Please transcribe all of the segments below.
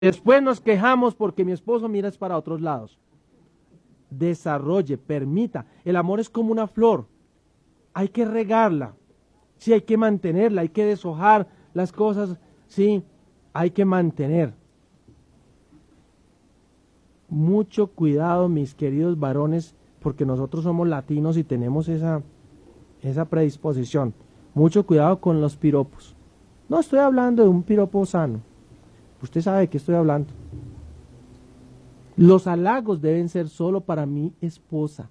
Después nos quejamos porque mi esposo mira es para otros lados. Desarrolle, permita. El amor es como una flor. Hay que regarla. Sí, hay que mantenerla, hay que deshojar las cosas. Sí, hay que mantener. Mucho cuidado, mis queridos varones, porque nosotros somos latinos y tenemos esa predisposición. Mucho cuidado con los piropos. No estoy hablando de un piropo sano. Usted sabe de qué estoy hablando. Los halagos deben ser solo para mi esposa.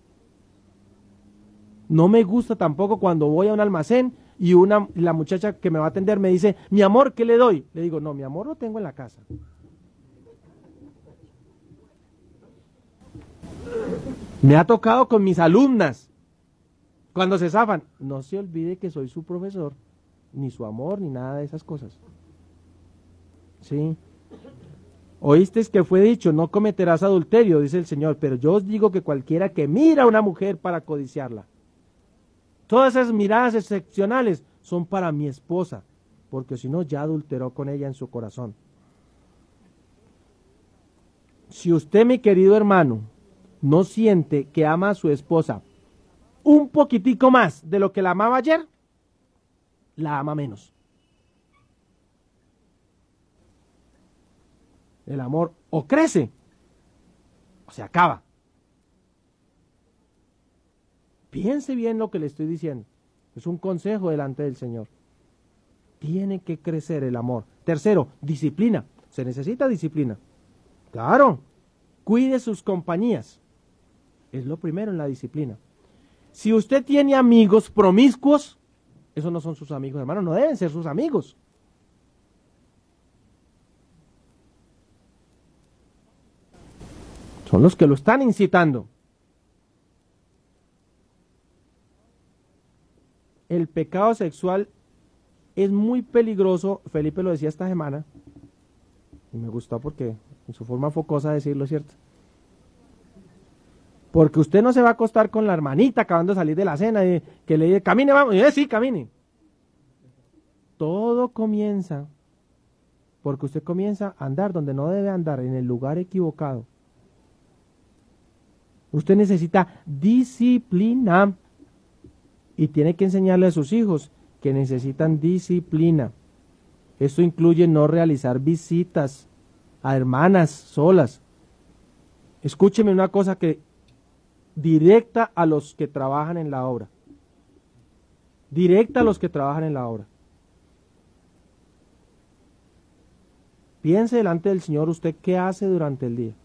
No me gusta tampoco cuando voy a un almacén y la muchacha que me va a atender me dice, mi amor, ¿qué le doy? Le digo, no, mi amor lo tengo en la casa. Me ha tocado con mis alumnas. Cuando se zafan, no se olvide que soy su profesor, ni su amor, ni nada de esas cosas. ¿Sí? Oísteis que fue dicho, no cometerás adulterio, dice el Señor, pero yo os digo que cualquiera que mira a una mujer para codiciarla, todas esas miradas excepcionales son para mi esposa, porque si no ya adulteró con ella en su corazón. Si usted, mi querido hermano, no siente que ama a su esposa un poquitico más de lo que la amaba ayer, la ama menos. El amor o crece o se acaba. Piense bien lo que le estoy diciendo. Es un consejo delante del Señor. Tiene que crecer el amor. Tercero, disciplina. Se necesita disciplina. Claro. Cuide sus compañías. Es lo primero en la disciplina. Si usted tiene amigos promiscuos, esos no son sus amigos, hermano, no deben ser sus amigos. Son los que lo están incitando. El pecado sexual es muy peligroso, Felipe lo decía esta semana, y me gustó porque en su forma focosa de decirlo, ¿cierto? Porque usted no se va a acostar con la hermanita acabando de salir de la cena y que le dice, camine, vamos, y sí, camine. Todo comienza porque usted comienza a andar donde no debe andar, en el lugar equivocado. Usted necesita disciplina y tiene que enseñarle a sus hijos que necesitan disciplina. Esto incluye no realizar visitas a hermanas solas. Escúcheme una cosa que directa a los que trabajan en la obra. Directa a los que trabajan en la obra. Piense delante del Señor usted qué hace durante el día.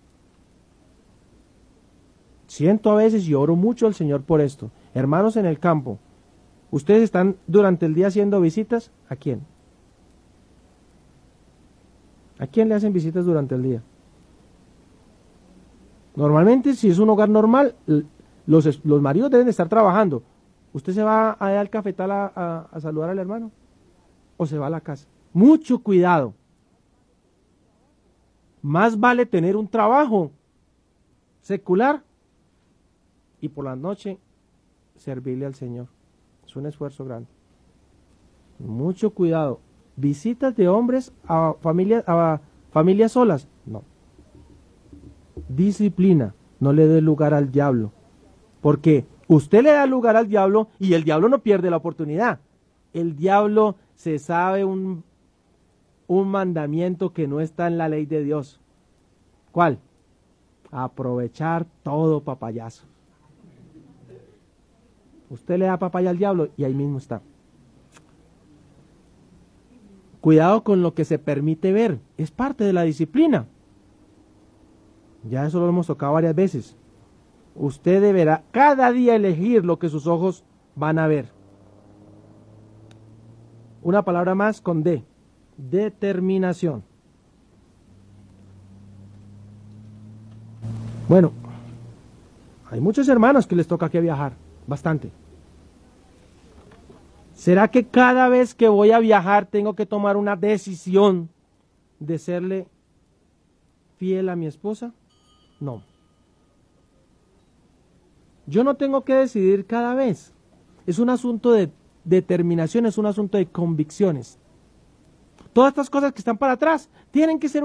Siento a veces y oro mucho al Señor por esto. Hermanos en el campo, ¿ustedes están durante el día haciendo visitas? ¿A quién? ¿A quién le hacen visitas durante el día? Normalmente, si es un hogar normal, los maridos deben de estar trabajando. ¿Usted se va al cafetal a saludar al hermano? ¿O se va a la casa? Mucho cuidado. Más vale tener un trabajo secular y por la noche servirle al Señor. Es un esfuerzo grande. Mucho cuidado. Visitas de hombres a familias solas. No. Disciplina. No le dé lugar al diablo. Porque usted le da lugar al diablo y el diablo no pierde la oportunidad. El diablo se sabe un mandamiento que no está en la ley de Dios. ¿Cuál? Aprovechar todo papayazo. Usted le da papaya al diablo y ahí mismo está. Cuidado con lo que se permite ver. Es parte de la disciplina. Ya eso lo hemos tocado varias veces. Usted deberá cada día elegir lo que sus ojos van a ver. Una palabra más con D. Determinación. Bueno, hay muchos hermanos que les toca que viajar. Bastante. ¿Será que cada vez que voy a viajar tengo que tomar una decisión de serle fiel a mi esposa? No. Yo no tengo que decidir cada vez. Es un asunto de determinación, es un asunto de convicciones. Todas estas cosas que están para atrás tienen que ser